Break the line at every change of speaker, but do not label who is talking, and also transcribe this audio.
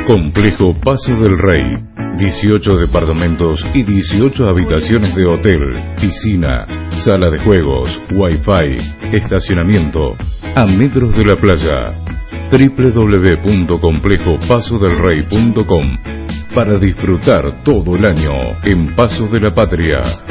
Complejo Paso del Rey. 18 departamentos y 18 habitaciones de hotel, piscina, sala de juegos, wifi, estacionamiento, a metros de la playa. www.complejopasodelrey.com para disfrutar todo el año en Paso de la Patria.